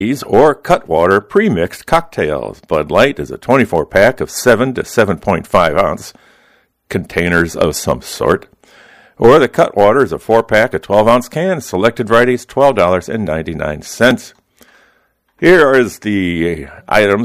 or Cutwater pre-mixed cocktails. Bud Light is a 24-pack of 7 to 7.5 ounce containers of some sort. Or the Cutwater is a 4-pack of 12-ounce cans, selected varieties, $12.99. Here is the items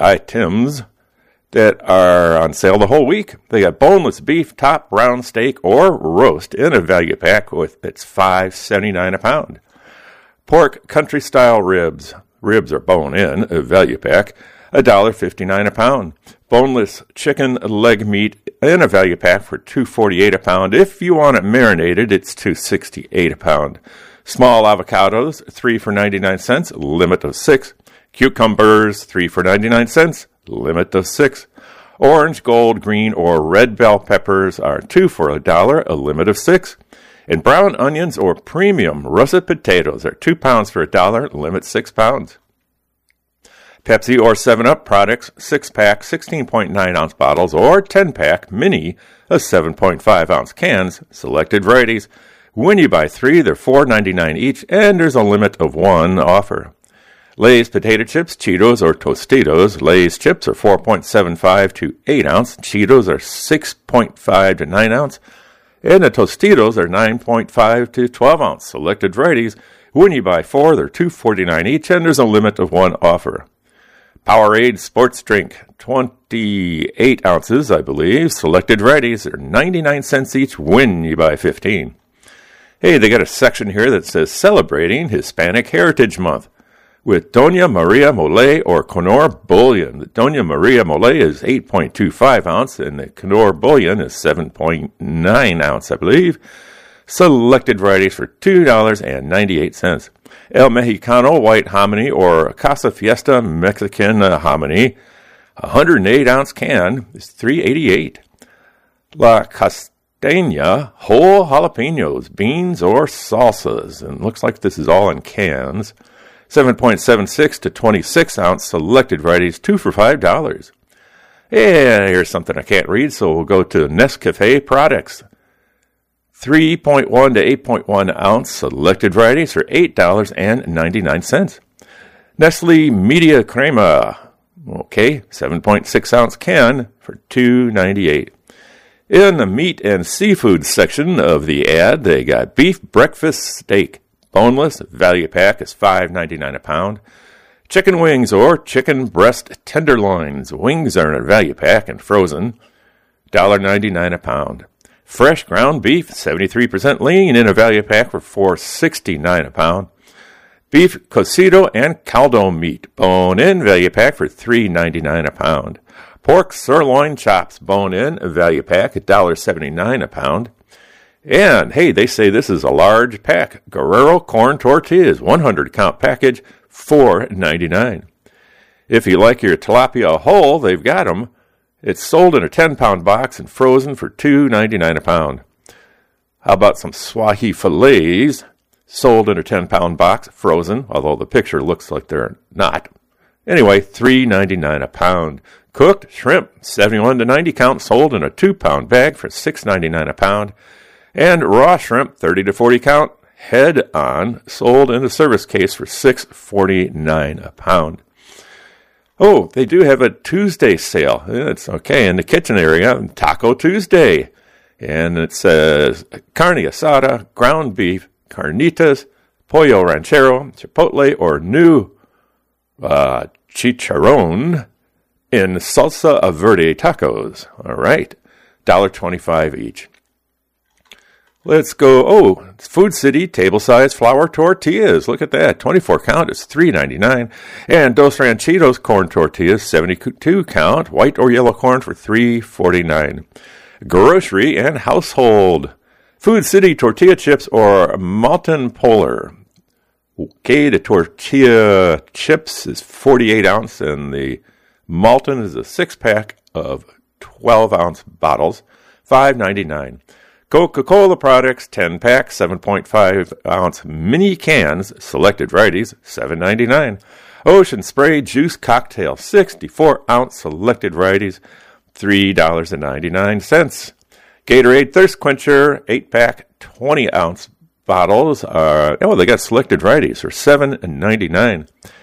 that are on sale the whole week. They got boneless beef, top, round steak, or roast in a value pack with it's $5.79 a pound. Pork country-style ribs. Ribs are bone-in, a value pack, $1.59 a pound. Boneless chicken leg meat in a value pack for $2.48 a pound. If you want it marinated, it's $2.68 a pound. Small avocados, 3 for 99 cents, limit of 6. Cucumbers, 3 for 99 cents, limit of 6. Orange, gold, green, or red bell peppers are 2 for $1, a limit of 6. And brown onions or premium russet potatoes are 2 pounds for $1, limit 6 pounds. Pepsi or 7-Up products, 6-pack, 16.9-ounce bottles, or 10-pack mini of 7.5-ounce cans, selected varieties. When you buy 3, they're $4.99 each, and there's a limit of 1 offer. Lay's potato chips, Cheetos, or Tostitos. Lay's chips are 4.75 to 8-ounce. Cheetos are 6.5 to 9-ounce. And the Tostitos are 9.5 to 12-ounce. Selected varieties. When you buy 4, they're $2.49 each, and there's a limit of 1 offer. Powerade sports drink, 28 ounces, I believe. Selected varieties are 99 cents each when you buy 15. Hey, they got a section here that says Celebrating Hispanic Heritage Month with Doña Maria Mole or Knorr Bullion. The Doña Maria Mole is 8.25 ounce and the Knorr Bullion is 7.9 ounce, I believe. Selected varieties for $2.98. El Mexicano White Hominy or Casa Fiesta Mexican Hominy, 108-ounce can is $3.88. La Costeña Whole Jalapenos, beans or salsas, and looks like this is all in cans. 7.76 to 26-ounce selected varieties, 2 for $5. And here's something I can't read, so we'll go to Nescafe products. 3.1 to 8.1 ounce selected varieties for $8.99. Nestle Media Crema, 7.6 ounce can for $2.98. In the meat and seafood section of the ad, they got beef breakfast steak, boneless, value pack is $5.99 a pound. Chicken wings or chicken breast tenderloins, wings are in a value pack and frozen, $1.99 a pound. Fresh ground beef, 73% lean in a value pack for $4.69 a pound. Beef cocido and caldo meat, bone-in value pack for $3.99 a pound. Pork sirloin chops, bone-in value pack, $1.79 a pound. And, hey, they say this is a large pack. Guerrero corn tortillas, 100-count package, $4.99. If you like your tilapia whole, they've got them. It's sold in a 10-pound box and frozen for $2.99 a pound. How about some Swahi fillets, sold in a 10-pound box, frozen, although the picture looks like they're not. Anyway, $3.99 a pound. Cooked shrimp, 71 to 90 count, sold in a 2-pound bag for $6.99 a pound. And raw shrimp, 30 to 40 count, head on, sold in a service case for $6.49 a pound. Oh, they do have a Tuesday sale. It's okay in the kitchen area, Taco Tuesday. And it says carne asada, ground beef, carnitas, pollo ranchero, chipotle, or new chicharron in salsa verde tacos. All right, $1.25 each. Let's go. Food City table-size flour tortillas. Look at that. 24 count is $3.99. And Dos Ranchitos corn tortillas, 72 count, white or yellow corn for $3.49. Grocery and household. Food City tortilla chips or Malton Polar. Okay, the tortilla chips is 48 ounce and the Malton is a 6-pack of 12-ounce bottles, $5.99. Coca-Cola products, 10-pack, 7.5-ounce mini cans, selected varieties, $7.99. Ocean Spray Juice Cocktail, 64-ounce selected varieties, $3.99. Gatorade Thirst Quencher, 8-pack, 20-ounce bottles. They got selected varieties for $7.99.